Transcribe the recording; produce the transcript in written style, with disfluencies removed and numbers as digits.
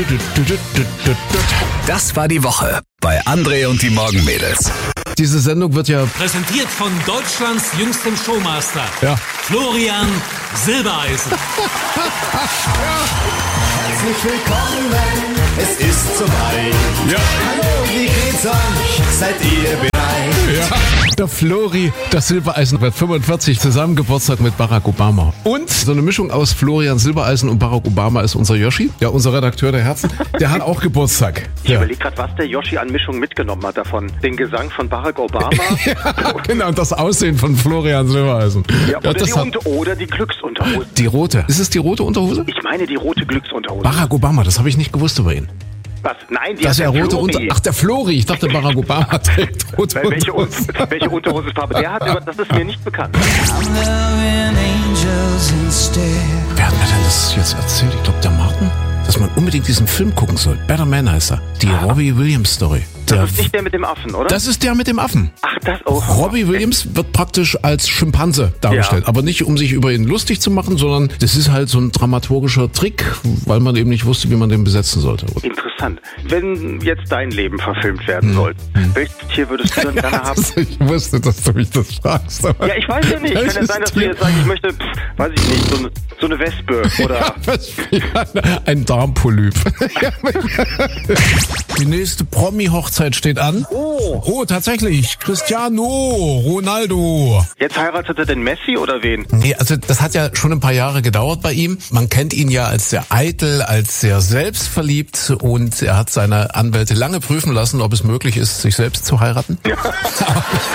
Das war die Woche bei André und die Morgenmädels. Diese Sendung wird ja... Präsentiert von Deutschlands jüngstem Showmaster, Ja. Florian Silbereisen. Herzlich willkommen, es ist soweit. Ja. Hallo, wie geht's euch? Seid ihr bereit? Ja. Der Flori, das Silbereisen, wird 45, zusammen Geburtstag mit Barack Obama. Und so eine Mischung aus Florian Silbereisen und Barack Obama ist unser Yoshi, ja, unser Redakteur der Herzen. Der hat auch Geburtstag. Ich Ja. überlege gerade, was der Yoshi an Mischung mitgenommen hat davon. Den Gesang von Barack Obama. Ja, genau, und das Aussehen von Florian Silbereisen. Ja, oder, das oder die Glücksunterhose. die rote. Ist es die rote Unterhose? Ich meine die rote Glücksunterhose. Barack Obama, das habe ich nicht gewusst über ihn. Was? Nein, die Dass hat er der rote Flori. Ach, der Flori. Ich dachte, Barack Obama trägt rote Welche Unterhose. Unterhosenfarbe der hat, das ist mir nicht bekannt. Wer hat mir denn das jetzt erzählt? Ich glaube, der Martin. Dass man unbedingt diesen Film gucken soll. Better Man heißt er. Die Robbie Williams Story. Das ist nicht der mit dem Affen, oder? Das ist der mit dem Affen. Ach, das auch. Robbie Williams wird praktisch als Schimpanse dargestellt. Ja. Aber nicht, um sich über ihn lustig zu machen, sondern das ist halt so ein dramaturgischer Trick, weil man eben nicht wusste, wie man den besetzen sollte. Interessant. Wenn jetzt dein Leben verfilmt werden sollte, welches Tier würdest du dann gerne haben? Ich wusste, dass du mich das fragst. Aber Ja, ich weiß ja nicht. Kann ja Welches sein, dass du Tier? jetzt sagst, ich möchte, weiß ich nicht, so eine Wespe oder... Ein Darmpolyp. Die nächste Promi-Hochzeit steht an. Oh, tatsächlich. Cristiano Ronaldo. Jetzt heiratet er den Messi oder wen? Nee, also das hat ja schon ein paar Jahre gedauert bei ihm. Man kennt ihn ja als sehr eitel, als sehr selbstverliebt und er hat seine Anwälte lange prüfen lassen, ob es möglich ist, sich selbst zu heiraten.